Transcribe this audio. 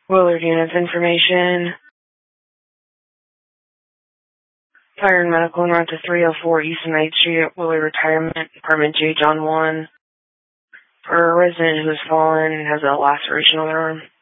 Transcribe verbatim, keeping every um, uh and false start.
Willard units information. Fire and medical en route to three oh four East ninth Street at Willard Retirement, apartment J. John one. For a resident who has fallen and has a laceration on their arm.